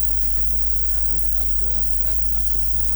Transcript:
OPG nomor 30 ditarik keluar dan masuk mobil